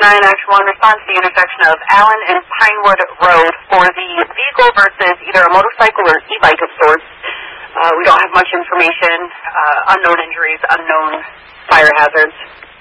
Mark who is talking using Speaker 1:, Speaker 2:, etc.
Speaker 1: 9 Action 1 response to the intersection of Allen and Pinewood Road for the vehicle versus either a motorcycle or e-bike of sorts. We don't have much information, unknown injuries, unknown fire hazards.